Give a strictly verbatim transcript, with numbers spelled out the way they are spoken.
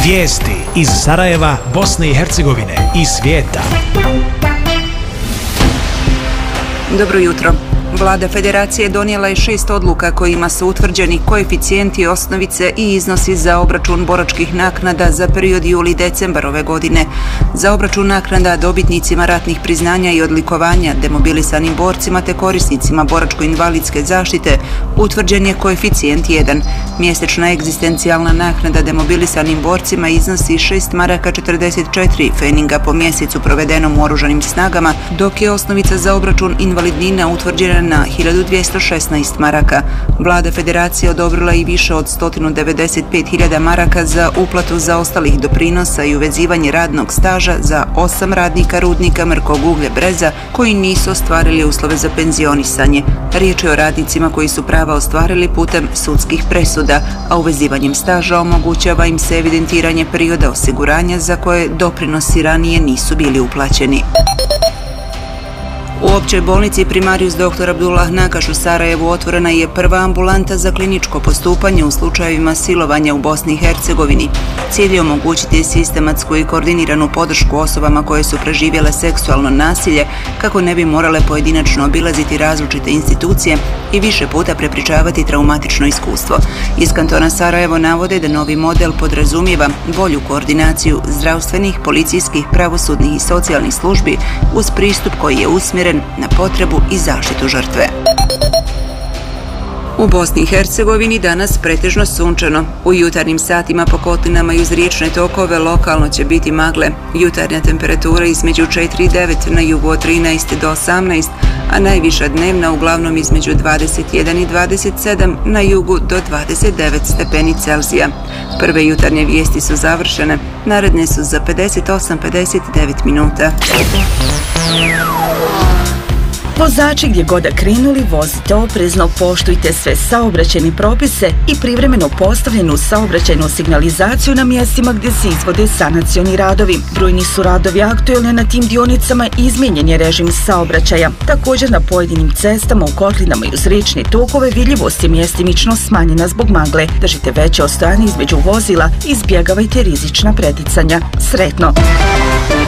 Vijesti iz Sarajeva, Bosne i Hercegovine i svijeta. Dobro jutro. Vlada Federacije donijela je šest odluka kojima su utvrđeni koeficijenti, osnovice i iznosi za obračun boračkih naknada za period juli-decembar ove godine. Za obračun naknada dobitnicima ratnih priznanja i odlikovanja, demobilisanim borcima te korisnicima boračko-invalidske zaštite utvrđen je koeficijent jedan. Mjesečna egzistencijalna naknada demobilisanim borcima iznosi šest maraka četrdeset četiri feninga po mjesecu provedenom u oružanim snagama, dok je osnovica za obračun invalidnina utvrđena na hiljadu dvjesto šesnaest maraka. Vlada Federacije odobrila i više od sto devedeset pet hiljada maraka za uplatu zaostalih doprinosa i uvezivanje radnog staža za osam radnika rudnika Mrkog uglje Breza koji nisu ostvarili uslove za penzionisanje. Riječ je o radnicima koji su prava ostvarili putem sudskih presuda, a uvezivanjem staža omogućava im se evidentiranje perioda osiguranja za koje doprinosi ranije nisu bili uplaćeni. U općoj bolnici Primarius doktor Abdullah Nakaš u Sarajevu otvorena je prva ambulanta za kliničko postupanje u slučajevima silovanja u Bosni i Hercegovini. Cilj je omogućiti sistematsku i koordiniranu podršku osobama koje su preživjele seksualno nasilje kako ne bi morale pojedinačno obilaziti različite institucije i više puta prepričavati traumatično iskustvo. Iz kantona Sarajevo navode da novi model podrazumijeva bolju koordinaciju zdravstvenih, policijskih, pravosudnih i socijalnih službi uz pristup koji je usmjeren na potrebu i zaštitu žrtve. U Bosni i Hercegovini danas pretežno sunčano. U jutarnjim satima po kotlinama i uz riječne tokove lokalno će biti magle. Jutarnja temperatura između četiri i devet, na jugu od trinaest do osamnaest, a najviša dnevna uglavnom između dvadeset jedan i dvadeset sedam, na jugu do dvadeset devet stepeni Celzija. Prve jutarnje vijesti su završene, naredne su za pedeset osam do pedeset devet minuta. Vozači gdje god da krenuli, vozite oprezno, poštujte sve saobraćajne propise i privremeno postavljenu saobraćajnu signalizaciju na mjestima gdje se izvode sanacioni radovi. Brojni su radovi aktualni na tim dionicama i izmijenjen je režim saobraćaja. Također na pojedinim cestama u kotlinama i uz riječne tokove vidljivost je mjestimično smanjena zbog magle. Držite veće ostojanje između vozila i izbjegavajte rizična preticanja. Sretno!